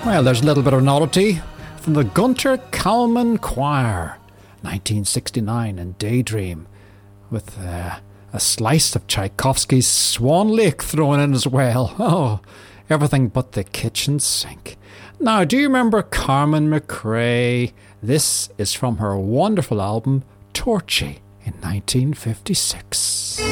Well, there's a little bit of an oddity from the Gunter Kalman Choir, 1969 in Daydream, with a slice of Tchaikovsky's Swan Lake thrown in as well. Oh, everything but the kitchen sink. Now, do you remember Carmen McRae? This is from her wonderful album, Torchy, in 1956.